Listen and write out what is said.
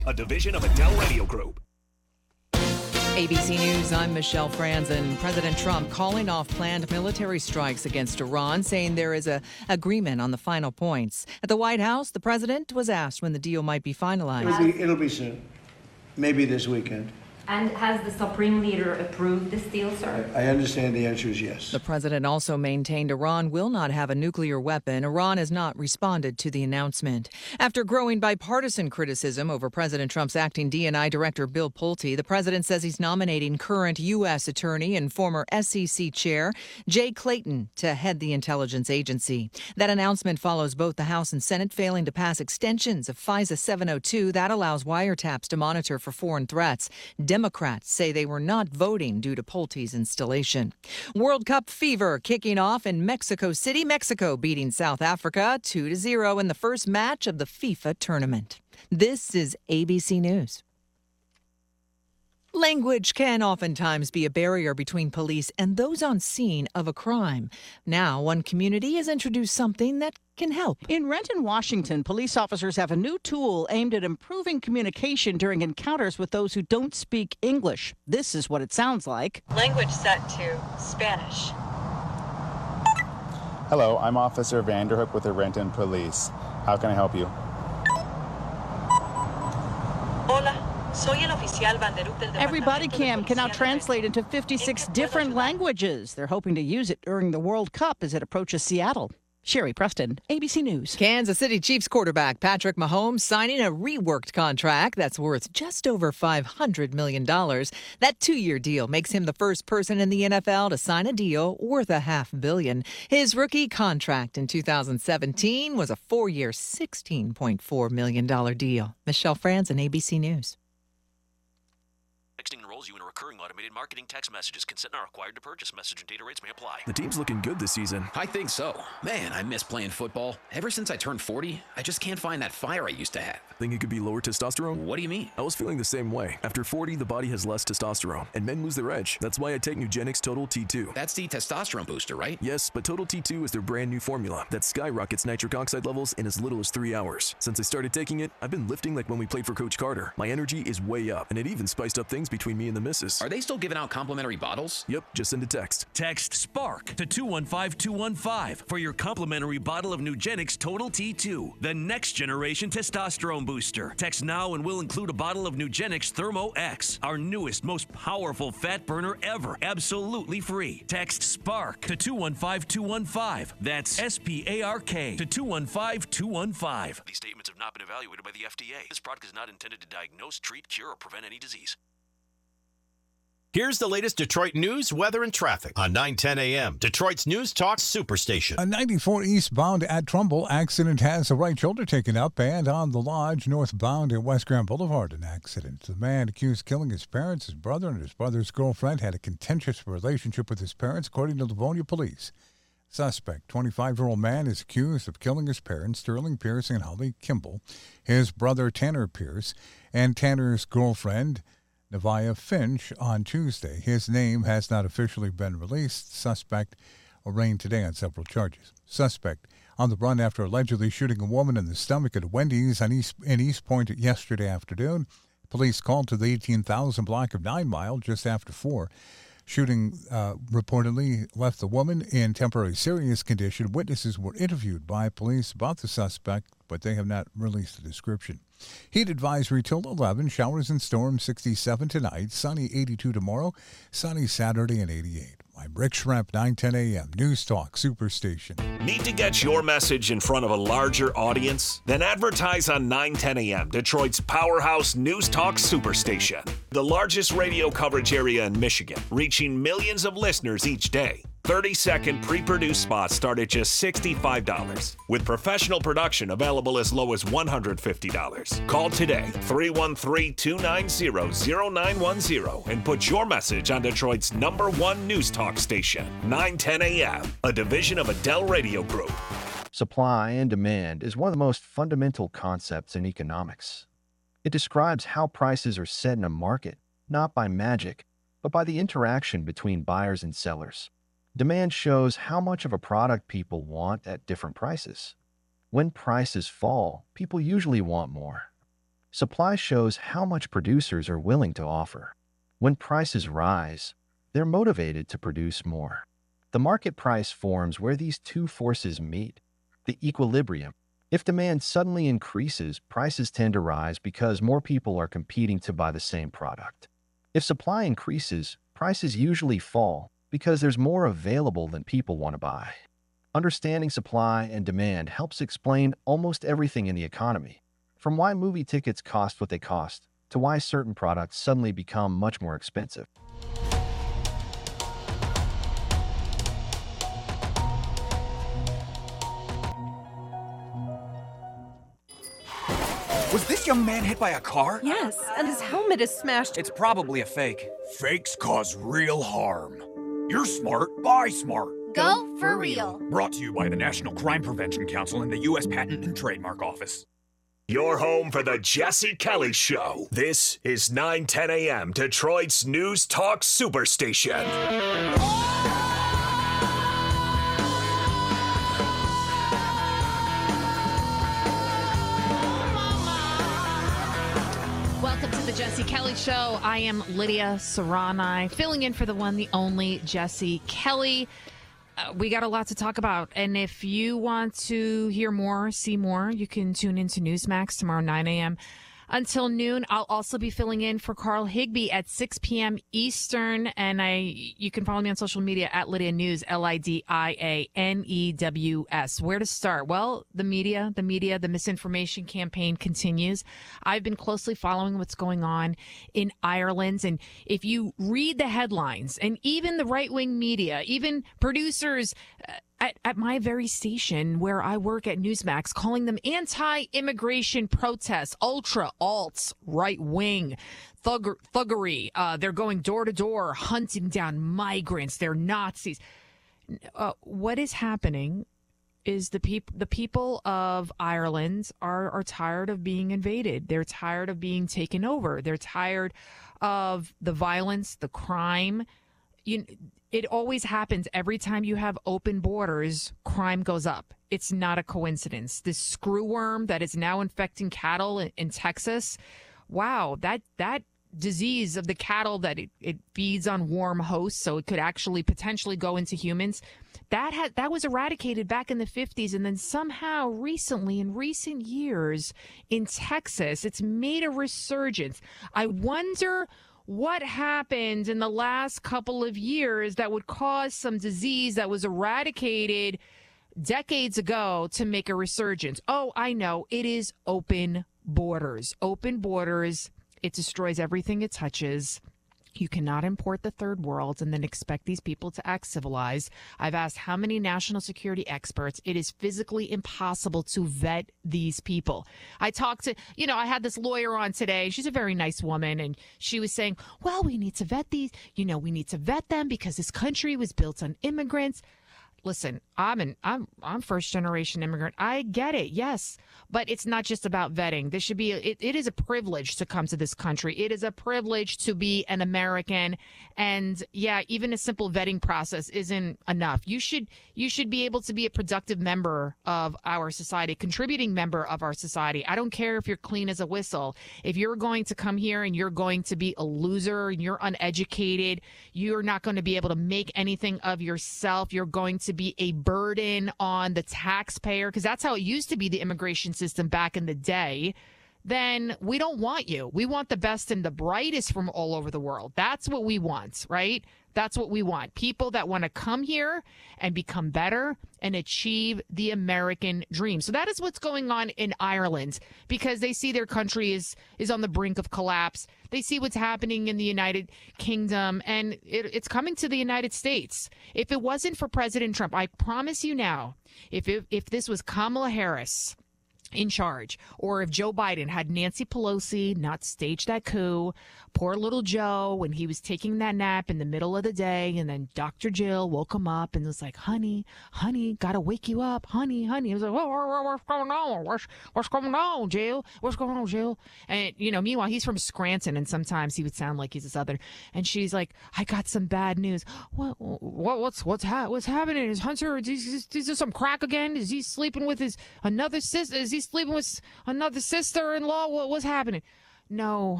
a division of Adele Radio Group. ABC News, I'm Michelle Franzen. President Trump calling off planned military strikes against Iran, saying there is an agreement on the final points. At the White House, the president was asked when the deal might be finalized. It'll be soon, maybe this weekend. And has the Supreme Leader approved this deal, sir? I understand the answer is yes. The president also maintained Iran will not have a nuclear weapon. Iran has not responded to the announcement. After growing bipartisan criticism over President Trump's acting DNI director Bill Pulte, the president says he's nominating current U.S. attorney and former SEC chair Jay Clayton to head the intelligence agency. That announcement follows both the House and Senate failing to pass extensions of FISA 702 that allows wiretaps to monitor for foreign threats. Democrats say they were not voting due to Pulte's installation. World Cup fever kicking off in Mexico City, Mexico beating South Africa 2-0 in the first match of the FIFA tournament. This is ABC News. Language can oftentimes be a barrier between police and those on scene of a crime. Now, one community has introduced something that can help. In Renton, Washington, police officers have a new tool aimed at improving communication during encounters with those who don't speak English. This is what it sounds like. Language set to Spanish. Hello, I'm Officer Vanderhook with the Renton Police. How can I help you? Hola. Every body cam can now translate into 56 different languages. They're hoping to use it during the World Cup as it approaches Seattle. Sherry Preston, ABC News. Kansas City Chiefs quarterback Patrick Mahomes signing a reworked contract that's worth just over $500 million. That 2-year deal makes him the first person in the NFL to sign a deal worth $500 million. His rookie contract in 2017 was a 4-year, $16.4 million deal. Michelle Franzen, ABC News. Texting enrolls you in a recurring automated marketing text messages. Consent not required to purchase. Message and data rates may apply. The team's looking good this season. I think so. Man, I miss playing football. Ever since I turned 40, I just can't find that fire I used to have. Think it could be lower testosterone? What do you mean? I was feeling the same way. After 40, the body has less testosterone, and men lose their edge. That's why I take Nugenix Total T2. That's the testosterone booster, right? Yes, but Total T2 is their brand new formula that skyrockets nitric oxide levels in as little as 3 hours. Since I started taking it, I've been lifting like when we played for Coach Carter. My energy is way up, and it even spiced up things between me and the missus. Are they still giving out complimentary bottles? Yep, just send a text. Text SPARK to 215-215 for your complimentary bottle of Nugenix Total T2, the next generation testosterone booster. Text now and we'll include a bottle of Nugenix Thermo X, our newest, most powerful fat burner ever, absolutely free. Text SPARK to 215-215. That's SPARK to 215-215. These statements have not been evaluated by the FDA. This product is not intended to diagnose, treat, cure, or prevent any disease. Here's the latest Detroit news, weather, and traffic on 9:10 a.m. Detroit's News Talk Superstation. A 94 eastbound at Trumbull accident has the right shoulder taken up, and on the Lodge northbound at West Grand Boulevard an accident. The man accused killing his parents, his brother, and his brother's girlfriend had a contentious relationship with his parents, according to Livonia police. Suspect, 25-year-old man, is accused of killing his parents, Sterling Pierce and Holly Kimball, his brother Tanner Pierce, and Tanner's girlfriend, Nevaeh Finch, on Tuesday. His name has not officially been released. Suspect arraigned today on several charges. Suspect on the run after allegedly shooting a woman in the stomach at a Wendy's in East Point yesterday afternoon. Police called to the 18,000 block of 9 Mile just after 4. Shooting reportedly left the woman in temporary serious condition. Witnesses were interviewed by police about the suspect, but they have not released a description. Heat advisory till 11. Showers and storms 67 tonight. Sunny 82 tomorrow. Sunny Saturday and 88. I'm Rick Schremp, 9:10 a.m. News Talk Superstation. Need to get your message in front of a larger audience? Then advertise on 9:10 a.m. Detroit's powerhouse News Talk Superstation. The largest radio coverage area in Michigan, reaching millions of listeners each day. 30-second pre-produced spots start at just $65, with professional production available as low as $150. Call today, 313-290-0910, and put your message on Detroit's #1 news talk station, 910 AM, a division of Adele Radio Group. Supply and demand is one of the most fundamental concepts in economics. It describes how prices are set in a market, not by magic, but by the interaction between buyers and sellers. Demand shows how much of a product people want at different prices. When prices fall, people usually want more. Supply shows how much producers are willing to offer. When prices rise, they're motivated to produce more. The market price forms where these two forces meet, the equilibrium. If demand suddenly increases, prices tend to rise because more people are competing to buy the same product. If supply increases, prices usually fall because there's more available than people want to buy. Understanding supply and demand helps explain almost everything in the economy, from why movie tickets cost what they cost to why certain products suddenly become much more expensive. Was this young man hit by a car? Yes, and his helmet is smashed. It's probably a fake. Fakes cause real harm. You're smart, buy smart. Go for real. Brought to you by the National Crime Prevention Council and the U.S. Patent and Trademark Office. You're home for the Jesse Kelly Show. This is 9:10 a.m. Detroit's News Talk Superstation. Welcome to the Jesse Kelly Show. I am Lydia Serrani, filling in for the one, the only Jesse Kelly. We got a lot to talk about, and if you want to hear more, see more, you can tune into Newsmax tomorrow, 9 a.m. until noon. I'll also be filling in for Carl Higbee at 6 p.m. Eastern, and you can follow me on social media at Lydia News, LIDIANEWS. Where to start? Well, the media, the misinformation campaign continues. I've been closely following what's going on in Ireland, and if you read the headlines, and even the right-wing media, even producers at my very station where I work at Newsmax, calling them anti-immigration protests, ultra-alts, right-wing, thuggery. They're going door to door, hunting down migrants. They're Nazis. What is happening is the people of Ireland are tired of being invaded. They're tired of being taken over. They're tired of the violence, the crime. It always happens every time you have open borders, crime goes up. It's not a coincidence. This screwworm that is now infecting cattle in Texas, wow, that disease of the cattle that it feeds on warm hosts, so it could actually potentially go into humans, that was eradicated back in the 50s, and then somehow recently, in recent years, in Texas, it's made a resurgence. I wonder what happened in the last couple of years that would cause some disease that was eradicated decades ago to make a resurgence. Oh, I know. It is open borders. Open borders. It destroys everything it touches. You cannot import the third world and then expect these people to act civilized. I've asked how many national security experts. It is physically impossible to vet these people. I talked to, I had this lawyer on today. She's a very nice woman. And she was saying, well, we need to vet these. We need to vet them because this country was built on immigrants. Listen, I'm first generation immigrant. I get it. Yes. But it's not just about vetting. This should be it is a privilege to come to this country. It is a privilege to be an American. And yeah, even a simple vetting process isn't enough. You should be able to be a productive member of our society, contributing member of our society. I don't care if you're clean as a whistle. If you're going to come here and you're going to be a loser and you're uneducated, you're not going to be able to make anything of yourself. You're going to be a burden on the taxpayer, because that's how it used to be, the immigration system back in the day. Then we don't want you. We want the best and the brightest from all over the world. That's what we want, right? That's what we want. People that want to come here and become better and achieve the American dream. So that is what's going on in Ireland, because they see their country is on the brink of collapse. They see what's happening in the United Kingdom, and it's coming to the United States. If it wasn't for President Trump, I promise you now, if this was Kamala Harris in charge, or if Joe Biden had Nancy Pelosi not staged that coup, poor little Joe, when he was taking that nap in the middle of the day, and then Dr. Jill woke him up and was like, honey, gotta wake you up, honey. He was like, what's going on? What's going on, Jill? What's going on, Jill? And, meanwhile, he's from Scranton, and sometimes he would sound like he's a Southern. And she's like, I got some bad news. What's happening? Is Hunter, is he some crack again? Is he sleeping with his another sister? Is he sleeping with another sister-in-law? What's happening? No,